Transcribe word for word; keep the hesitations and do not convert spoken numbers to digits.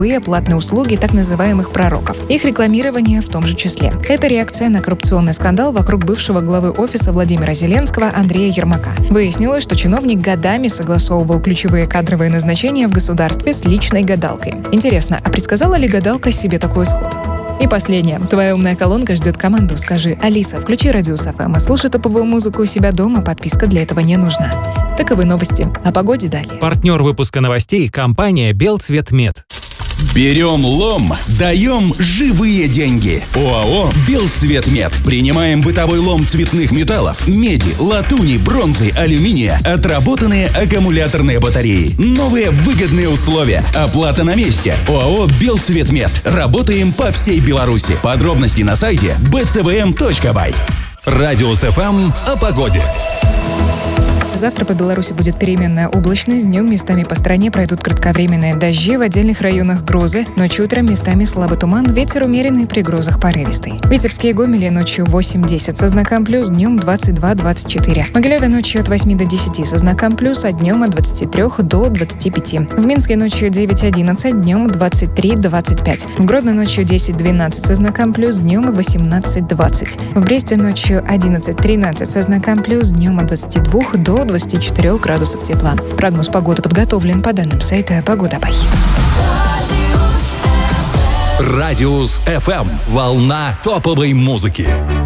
и платные услуги так называемых пророков. Их рекламирование в том же числе. Это реакция на коррупционный скандал вокруг бывшего главы офиса Владимира Зеленского Андрея Ермака. Выяснилось, что чиновник годами согласовывал ключевые кадровые назначения в государстве с личной гадалкой. Интересно, а предсказала ли гадалка себе такой исход? И последнее. Твоя умная колонка ждет команду. Скажи: «Алиса, включи Радиус эф эм, слушай топовую музыку у себя дома, подписка для этого не нужна». Таковы новости. О погоде далее. Партнер выпуска новостей – компания «Белцветмет». Берем лом, даем живые деньги. ОАО «Белцветмет». Принимаем бытовой лом цветных металлов, меди, латуни, бронзы, алюминия, отработанные аккумуляторные батареи. Новые выгодные условия. Оплата на месте. ОАО «Белцветмет». Работаем по всей Беларуси. Подробности на сайте би цэ вэ эм точка бай. Радиус эф эм о погоде. Завтра по Беларуси будет переменная облачность. Днем местами по стране пройдут кратковременные дожди, в отдельных районах грозы. Ночью утром местами слабый туман, ветер умеренный, при грозах порывистый. Витебске и Гомеле ночью восемь-десять со знаком плюс, днем двадцать два-двадцать четыре. В Могилеве ночью от восьми до десяти со знаком плюс, а днем от двадцати трёх до двадцати пяти. В Минске ночью девять-одиннадцать, днем двадцать три-двадцать пять. В Гродно ночью десять-двенадцать со знаком плюс, днем восемнадцать-двадцать. В Бресте ночью одиннадцать-тринадцать со знаком плюс, днем от двадцати двух до двадцати четырёх градусов тепла. Прогноз погоды подготовлен по данным сайта Погода.бай. Радиус эф эм. Волна топовой музыки.